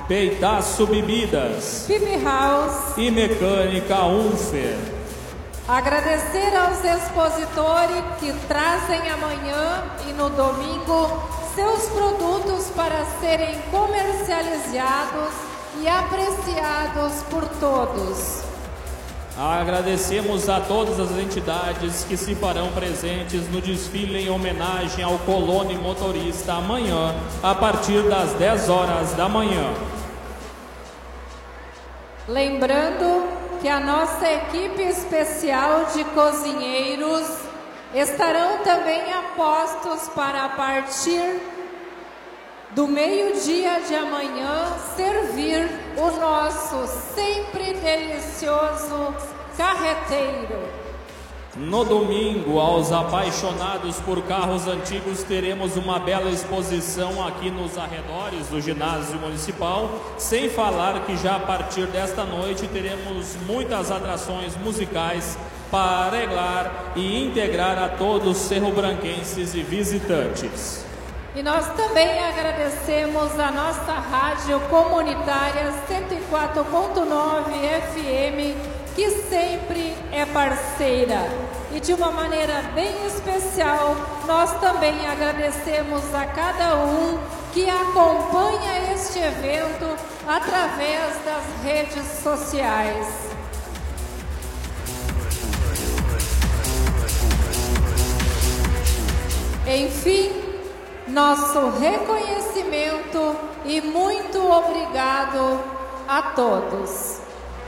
Peitaço Bebidas, Pipi House e Mecânica Unfer. Agradecer aos expositores que trazem amanhã e no domingo seus produtos para serem comercializados e apreciados por todos. Agradecemos a todas as entidades que se farão presentes no desfile em homenagem ao Colone Motorista amanhã, a partir das 10 horas da manhã. Lembrando que a nossa equipe especial de cozinheiros estarão também a postos para, a partir do meio-dia de amanhã, servir o nosso sempre delicioso carreteiro. No domingo, aos apaixonados por carros antigos, teremos uma bela exposição aqui nos arredores do ginásio municipal, sem falar que já a partir desta noite teremos muitas atrações musicais para alegrar e integrar a todos cerro-branquenses e visitantes. E nós também agradecemos a nossa rádio comunitária 104.9 FM, que sempre é parceira. E de uma maneira bem especial, nós também agradecemos a cada um que acompanha este evento através das redes sociais. Enfim, nosso reconhecimento e muito obrigado a todos.